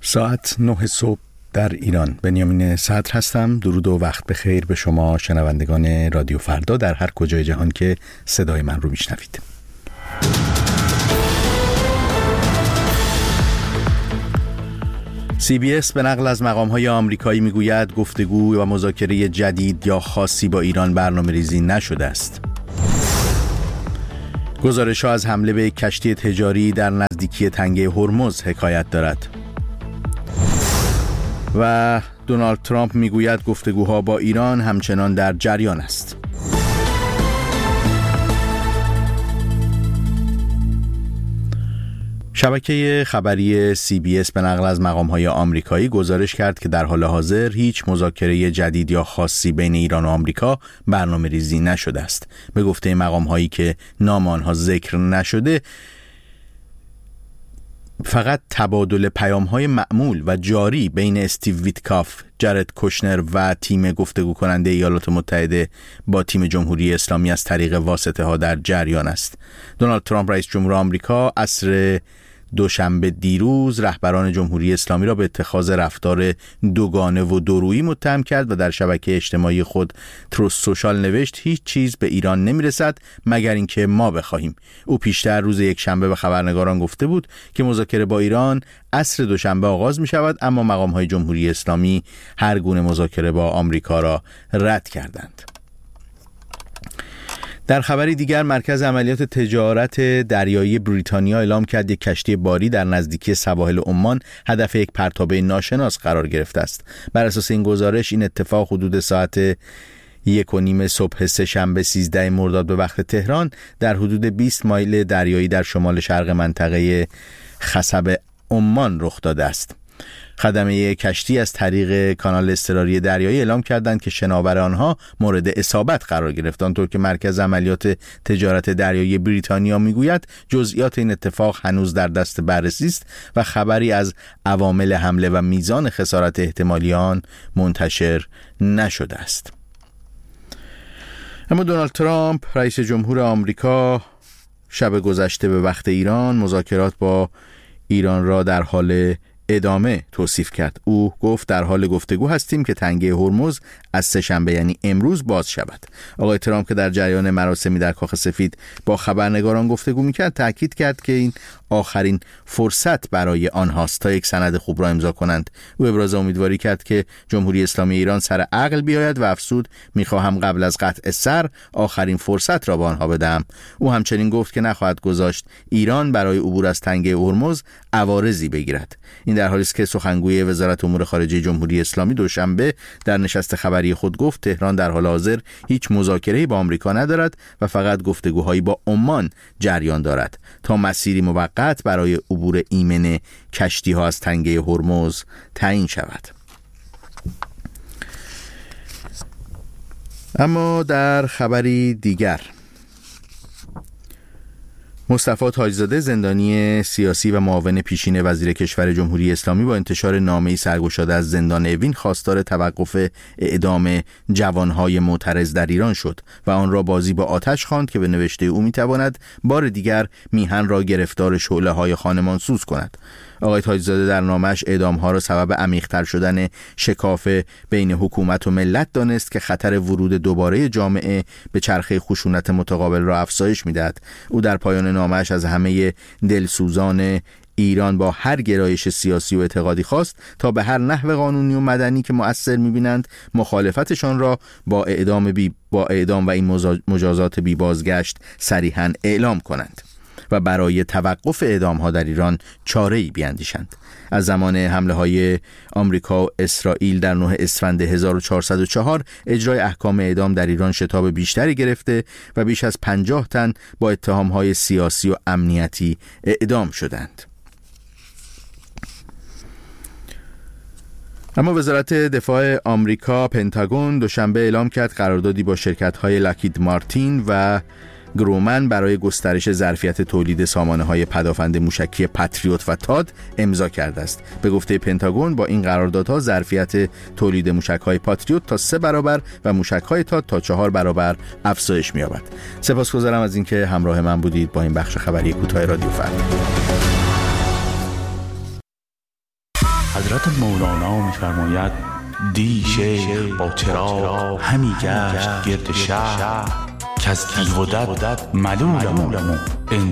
ساعت 9 صبح در ایران. بنیامین صدر هستم. درود و وقت بخیر به شما شنوندگان رادیو فردا در هر کجای جهان که صدای من رو میشنوید. CBS به نقل از مقام‌های آمریکایی میگوید گفتگو و مذاکره جدید یا خاصی با ایران برنامه‌ریزی نشده است. گزارش‌ها از حمله به کشتی تجاری در نزدیکی تنگه هرمز حکایت دارد. و دونالد ترامپ میگوید گفتگوها با ایران همچنان در جریان است. شبکه خبری CBS به نقل از مقام‌های آمریکایی گزارش کرد که در حال حاضر هیچ مذاکره جدید یا خاصی بین ایران و آمریکا برنامه‌ریزی نشده است. به گفته مقام‌هایی که نام آنها ذکر نشده، فقط تبادل پیام‌های معمول و جاری بین استیو ویتکاف، جارد کوشنر و تیم گفتگو کننده ایالات متحده با تیم جمهوری اسلامی از طریق واسطه ها در جریان است. دونالد ترامپ رئیس جمهور آمریکا عصر دوشنبه دیروز رهبران جمهوری اسلامی را به اتخاذ رفتار دوگانه و دورویی متهم کرد و در شبکه اجتماعی خود تروس سوشال نوشت هیچ چیز به ایران نمیرسد مگر اینکه ما بخواهیم. او پیشتر روز یکشنبه به خبرنگاران گفته بود که مذاکره با ایران عصر دوشنبه آغاز می شود، اما مقام‌های جمهوری اسلامی هر گونه مذاکره با آمریکا را رد کردند. در خبری دیگر، مرکز عملیات تجارت دریایی بریتانیا اعلام کرد یک کشتی باری در نزدیکی سواحل عمان هدف یک پرتابه ناشناس قرار گرفته است. بر اساس این گزارش این اتفاق حدود ساعت 1:30 صبح سه‌شنبه 13 مرداد به وقت تهران در حدود 20 مایل دریایی در شمال شرق منطقه خصب عمان رخ داده است. خدمه کشتی از طریق کانال اضطراری دریایی اعلام کردند که شناور آنها مورد اصابت قرار گرفت. آنطور که مرکز عملیات تجارت دریایی بریتانیا میگوید جزئیات این اتفاق هنوز در دست بررسی است و خبری از عوامل حمله و میزان خسارت احتمالی آن منتشر نشده است. اما دونالد ترامپ رئیس جمهور آمریکا شب گذشته به وقت ایران مذاکرات با ایران را در حال ادامه توصیف کرد. او گفت در حال گفتگو هستیم که تنگه هرمز از سه‌شنبه یعنی امروز باز شود. آقای ترامپ که در جریان مراسمی در کاخ سفید با خبرنگاران گفتگو میکرد تاکید کرد که این آخرین فرصت برای آنهاست تا یک سند خوب را امضا کنند. او ابراز امیدواری کرد که جمهوری اسلامی ایران سر عقل بیاید و افزود میخواهم قبل از قطع سر آخرین فرصت را به آنها بدهم. او همچنین گفت که نخواهد گذاشت ایران برای عبور از تنگه هرمز عوارضی بگیرد. این در حالی است که سخنگوی وزارت امور خارجه جمهوری اسلامی دوشنبه در نشست خبری خود گفت تهران در حال حاضر هیچ مذاکره‌ای با آمریکا ندارد و فقط گفتگوهایی با عمان جریان دارد تا مسیری موقت برای عبور ایمن کشتی‌ها از تنگه هرمز تعیین شود. اما در خبری دیگر، مصطفی تاج‌زاده زندانی سیاسی و معاون پیشین وزیر کشور جمهوری اسلامی با انتشار نامه‌ای سرگشاده از زندان اوین خواستار توقف اعدام جوانهای معترض در ایران شد و آن را بازی با آتش خواند که به نوشته او میتواند بار دیگر میهن را گرفتار شعله‌های خانمانسوز کند. آقای تاج‌زاده در نامه‌اش اعدام‌ها را سبب عمیق‌تر شدن شکاف بین حکومت و ملت دانست که خطر ورود دوباره جامعه به چرخه خشونت متقابل را افزایش می‌دهد. او در پایان نامه‌اش از همه دلسوزان ایران با هر گرایش سیاسی و اعتقادی خواست تا به هر نحو قانونی و مدنی که مؤثر می‌بینند مخالفتشان را با اعدام و این مجازات بی بازگشت صریحاً اعلام کنند و برای توقف اعدام‌ها در ایران چاره‌ای بیاندیشند. از زمان حمله‌های آمریکا و اسرائیل در 9 اسفند 1404 اجرای احکام اعدام در ایران شتاب بیشتری گرفته و بیش از 50 تن با اتهام‌های سیاسی و امنیتی اعدام شدند. اما وزارت دفاع آمریکا پنتاگون دوشنبه اعلام کرد قراردادی با شرکت‌های لاکهید مارتین و گرومن برای گسترش ظرفیت تولید سامانه‌های پدافند موشکی پاتریوت و تاد امضا کرده است. به گفته پنتاگون با این قراردادها ظرفیت تولید موشک‌های پاتریوت تا 3 برابر و موشک‌های تاد تا 4 برابر افزایش می‌یابد. سپاسگزارم از اینکه همراه من بودید با این بخش خبری کوتاه رادیو فردا. حضرت مولانا می‌فرماید دی شیخ با چراغ همی گشت گرد شهر که از تیغ و دد ملولم